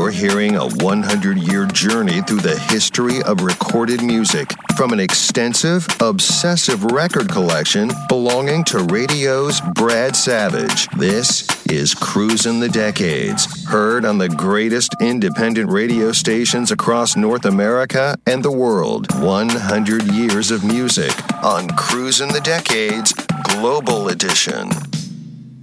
You're hearing a 100-year journey through the history of recorded music from an extensive, obsessive record collection belonging to radio's Brad Savage. This is Cruisin' the Decades, heard on the greatest independent radio stations across North America and the world. 100 years of music on Cruisin' the Decades Global Edition.